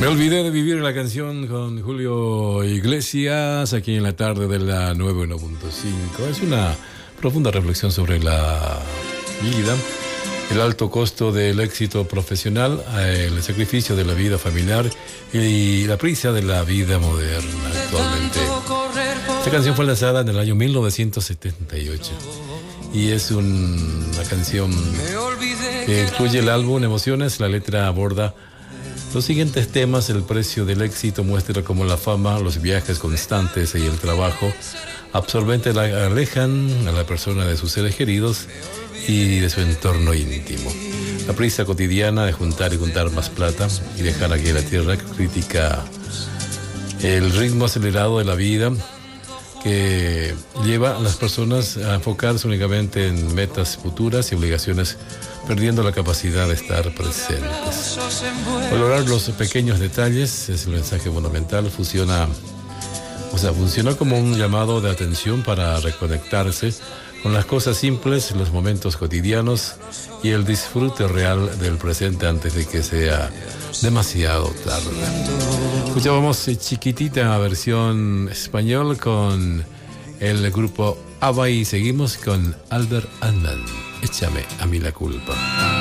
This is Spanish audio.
Me olvidé de vivir la canción con Julio Iglesias aquí en la tarde de la 91.5. Es una profunda reflexión sobre la vida, el alto costo del éxito profesional, el sacrificio de la vida familiar y la prisa de la vida moderna actualmente. Esta canción fue lanzada en el año 1978 y es una canción que incluye el álbum Emociones. La letra aborda los siguientes temas: el precio del éxito, muestra cómo la fama, los viajes constantes y el trabajo absorbente alejan a la persona de sus seres queridos y de su entorno íntimo. La prisa cotidiana de juntar y juntar más plata y dejar aquí la tierra critica el ritmo acelerado de la vida que lleva a las personas a enfocarse únicamente en metas futuras y obligaciones, perdiendo la capacidad de estar presentes. Valorar los pequeños detalles es el mensaje fundamental. Funciona como un llamado de atención para reconectarse con las cosas simples, los momentos cotidianos y el disfrute real del presente antes de que sea demasiado tarde. Escuchábamos Chiquitita, versión español con el grupo ABBA, y seguimos con Albert Adnan, Échame a mí la culpa.